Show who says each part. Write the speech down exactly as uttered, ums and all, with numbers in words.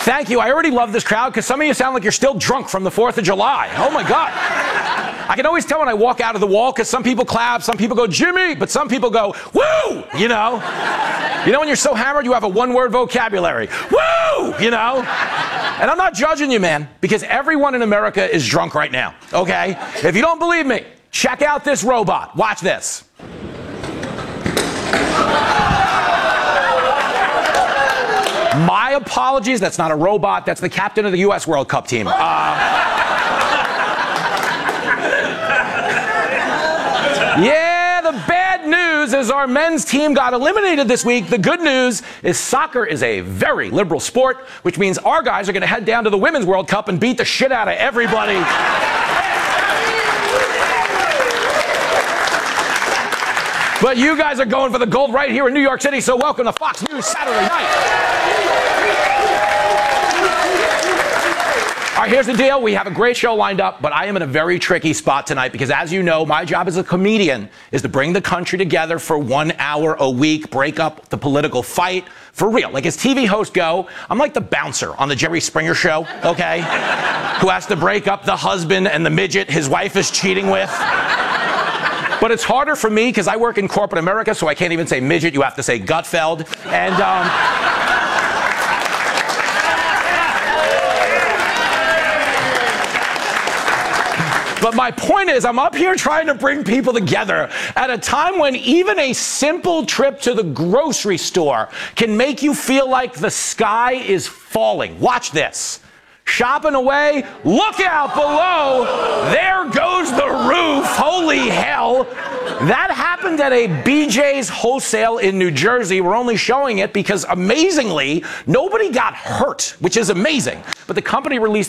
Speaker 1: Thank you. I already love this crowd because some of you sound like you're still drunk from the fourth of July. Oh, my God. I can always tell when I walk out of the wall because some people clap, some people go, Jimmy, but some people go, woo, you know. You know when you're so hammered you have a one-word vocabulary. Woo, you know. And I'm not judging you, man, because everyone in America is drunk right now, okay? If you don't believe me, check out this robot. Watch this. My apologies, that's not a robot, that's the captain of the U S World Cup team. Uh, yeah, the bad news is our men's team got eliminated this week. The good news is soccer is a very liberal sport, which means our guys are going to head down to the Women's World Cup and beat the shit out of everybody. But you guys are going for the gold right here in New York City, so welcome to Fox News Saturday Night. All right, here's the deal. We have a great show lined up, but I am in a very tricky spot tonight because, as you know, my job as a comedian is to bring the country together for one hour a week, break up the political fight for real. Like, as T V hosts go, I'm like the bouncer on the Jerry Springer show, okay, who has to break up the husband and the midget his wife is cheating with. But it's harder for me because I work in corporate America, so I can't even say midget. You have to say Gutfeld. And, um... But my point is, I'm up here trying to bring people together at a time when even a simple trip to the grocery store can make you feel like the sky is falling. Watch this. Shopping away, look out below, there goes the roof, holy hell. That happened at a B J's Wholesale in New Jersey. We're only showing it because, amazingly, nobody got hurt, which is amazing. But the company released